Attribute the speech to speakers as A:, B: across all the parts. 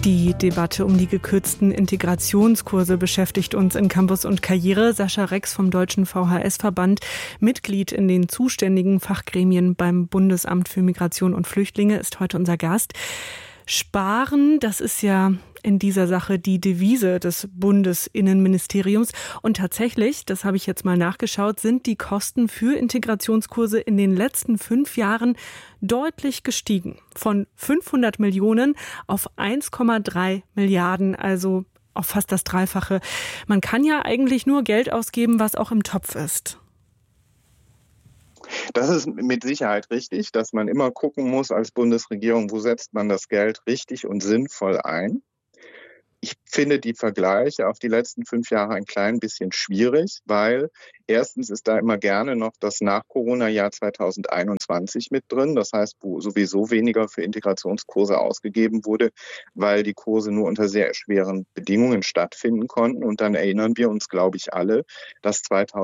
A: Die Debatte um die gekürzten Integrationskurse beschäftigt uns in Campus und Karriere. Sascha Rex vom Deutschen VHS-Verband, Mitglied in den zuständigen Fachgremien beim Bundesamt für Migration und Flüchtlinge, ist heute unser Gast. Sparen, das ist ja in dieser Sache die Devise des Bundesinnenministeriums. Und tatsächlich, das habe ich jetzt mal nachgeschaut, sind die Kosten für Integrationskurse in den letzten 5 Jahren deutlich gestiegen. Von 500 Millionen auf 1,3 Milliarden, also auf fast das Dreifache. Man kann ja eigentlich nur Geld ausgeben, was auch im Topf ist.
B: Das ist mit Sicherheit richtig, dass man immer gucken muss als Bundesregierung, wo setzt man das Geld richtig und sinnvoll ein. Ich finde die Vergleiche auf die letzten 5 Jahre ein klein bisschen schwierig, weil erstens ist da immer gerne noch das Nach-Corona-Jahr 2021 mit drin. Das heißt, wo sowieso weniger für Integrationskurse ausgegeben wurde, weil die Kurse nur unter sehr schweren Bedingungen stattfinden konnten. Und dann erinnern wir uns, glaube ich, alle, dass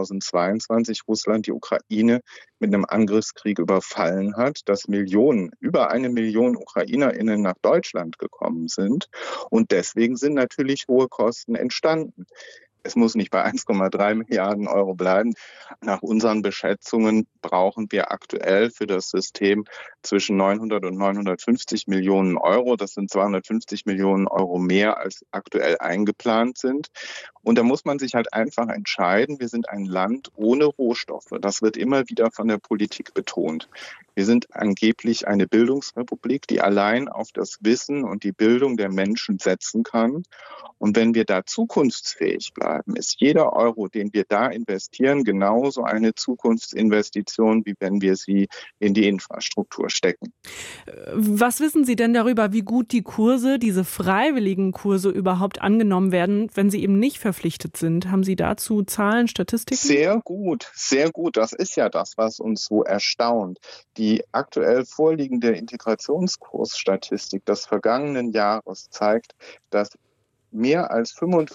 B: 2022 Russland die Ukraine mit einem Angriffskrieg überfallen hat, dass über 1 Million UkrainerInnen nach Deutschland gekommen sind. Und deswegen sind natürlich hohe Kosten entstanden. Es muss nicht bei 1,3 Milliarden Euro bleiben. Nach unseren Beschätzungen brauchen wir aktuell für das System zwischen 900 und 950 Millionen Euro. Das sind 250 Millionen Euro mehr, als aktuell eingeplant sind. Und da muss man sich halt einfach entscheiden. Wir sind ein Land ohne Rohstoffe. Das wird immer wieder von der Politik betont. Wir sind angeblich eine Bildungsrepublik, die allein auf das Wissen und die Bildung der Menschen setzen kann. Und wenn wir da zukunftsfähig bleiben, ist jeder Euro, den wir da investieren, genauso eine Zukunftsinvestition, wie wenn wir sie in die Infrastruktur stecken.
A: Was wissen Sie denn darüber, wie gut die Kurse, diese freiwilligen Kurse überhaupt angenommen werden, wenn sie eben nicht verpflichtet sind? Haben Sie dazu Zahlen, Statistiken?
B: Sehr gut, sehr gut. Das ist ja das, was uns so erstaunt. Die aktuell vorliegende Integrationskursstatistik des vergangenen Jahres zeigt, dass mehr als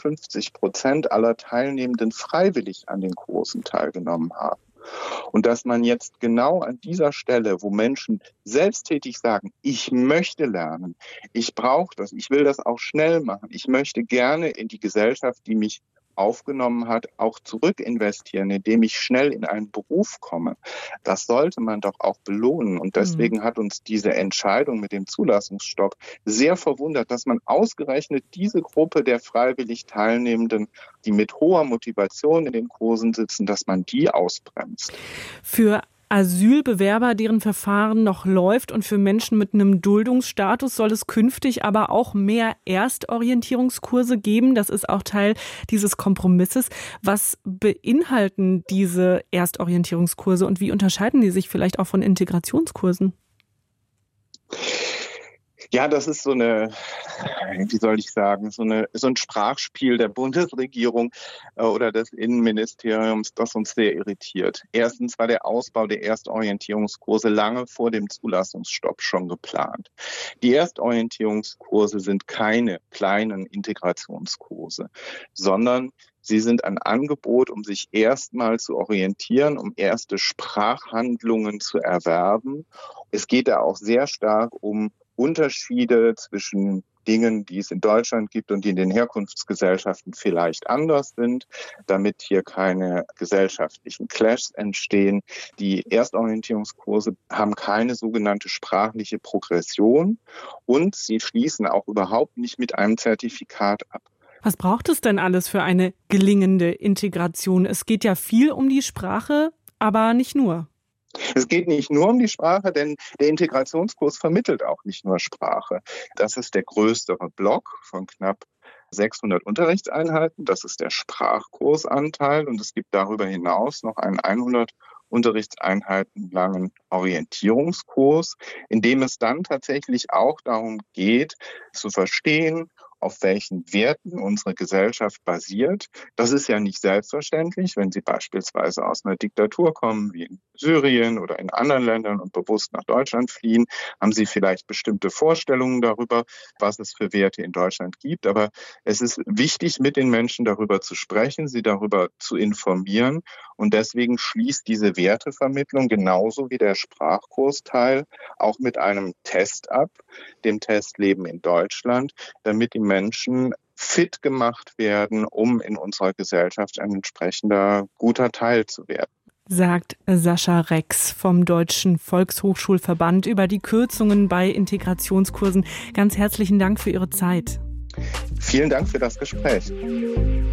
B: 55% aller Teilnehmenden freiwillig an den Kursen teilgenommen haben. Und dass man jetzt genau an dieser Stelle, wo Menschen selbsttätig sagen, ich möchte lernen, ich brauche das, ich will das auch schnell machen, ich möchte gerne in die Gesellschaft, die mich aufgenommen hat, auch zurück investieren, indem ich schnell in einen Beruf komme. Das sollte man doch auch belohnen. Und deswegen hat uns diese Entscheidung mit dem Zulassungsstopp sehr verwundert, dass man ausgerechnet diese Gruppe der freiwillig Teilnehmenden, die mit hoher Motivation in den Kursen sitzen, dass man die ausbremst.
A: Für Asylbewerber, deren Verfahren noch läuft, und für Menschen mit einem Duldungsstatus soll es künftig aber auch mehr Erstorientierungskurse geben. Das ist auch Teil dieses Kompromisses. Was beinhalten diese Erstorientierungskurse und wie unterscheiden die sich vielleicht auch von Integrationskursen?
B: Ja, das ist so ein Sprachspiel der Bundesregierung oder des Innenministeriums, das uns sehr irritiert. Erstens war der Ausbau der Erstorientierungskurse lange vor dem Zulassungsstopp schon geplant. Die Erstorientierungskurse sind keine kleinen Integrationskurse, sondern sie sind ein Angebot, um sich erstmal zu orientieren, um erste Sprachhandlungen zu erwerben. Es geht da auch sehr stark um Unterschiede zwischen Dingen, die es in Deutschland gibt und die in den Herkunftsgesellschaften vielleicht anders sind, damit hier keine gesellschaftlichen Clashs entstehen. Die Erstorientierungskurse haben keine sogenannte sprachliche Progression und sie schließen auch überhaupt nicht mit einem Zertifikat ab.
A: Was braucht es denn alles für eine gelingende Integration? Es geht ja viel um die Sprache, aber nicht nur.
B: Es geht nicht nur um die Sprache, denn der Integrationskurs vermittelt auch nicht nur Sprache. Das ist der größere Block von knapp 600 Unterrichtseinheiten. Das ist der Sprachkursanteil und es gibt darüber hinaus noch einen 100 Unterrichtseinheiten langen Orientierungskurs, in dem es dann tatsächlich auch darum geht, zu verstehen auf welchen Werten unsere Gesellschaft basiert. Das ist ja nicht selbstverständlich, wenn Sie beispielsweise aus einer Diktatur kommen, wie in Syrien oder in anderen Ländern und bewusst nach Deutschland fliehen, haben Sie vielleicht bestimmte Vorstellungen darüber, was es für Werte in Deutschland gibt. Aber es ist wichtig, mit den Menschen darüber zu sprechen, sie darüber zu informieren. Und deswegen schließt diese Wertevermittlung genauso wie der Sprachkursteil auch mit einem Test ab, dem Test Leben in Deutschland, damit die Menschen fit gemacht werden, um in unserer Gesellschaft ein entsprechender guter Teil zu werden.
A: Sagt Sascha Rex vom Deutschen Volkshochschulverband über die Kürzungen bei Integrationskursen. Ganz herzlichen Dank für Ihre Zeit.
B: Vielen Dank für das Gespräch.